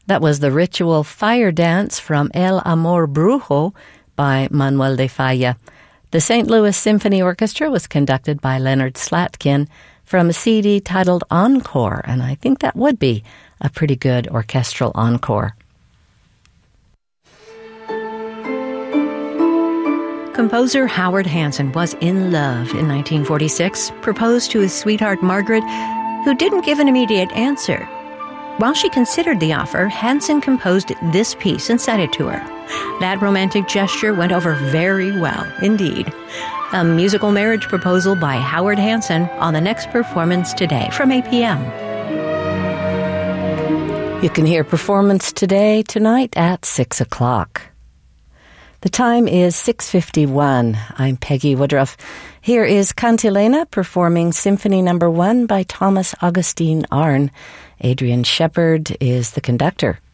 That was the ritual fire dance from El Amor Brujo by Manuel de Falla. The St. Louis Symphony Orchestra was conducted by Leonard Slatkin from a CD titled Encore, and I think that would be a pretty good orchestral encore. Composer Howard Hanson was in love in 1946, proposed to his sweetheart Margaret, who didn't give an immediate answer. While she considered the offer, Hanson composed this piece and sent it to her. That romantic gesture went over very well indeed. A musical marriage proposal by Howard Hanson on the next Performance Today from 8 p.m. You can hear Performance Today tonight at 6 o'clock. The time is 6:51. I'm Peggy Woodruff. Here is Cantilena performing Symphony No. 1 by Thomas Augustine Arne. Adrian Shepard is the conductor.